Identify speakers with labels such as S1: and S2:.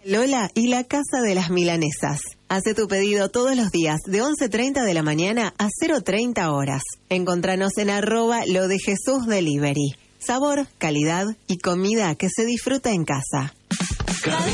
S1: Lola y la Casa de las Milanesas. Hace tu pedido todos los días de 11:30 de la mañana a 0:30 horas. Encontranos en @LoDeJesúsDelivery. Sabor, calidad y comida que se disfruta en casa.